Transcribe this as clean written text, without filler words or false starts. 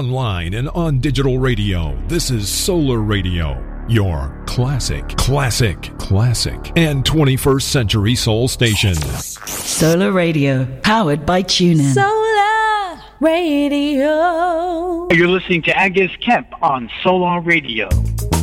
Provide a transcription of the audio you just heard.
online and on digital radio. This is Solar Radio, your classic, and 21st century soul station. Solar Radio, powered by TuneIn. Solar Radio. You're listening to Angus Kemp on Solar Radio.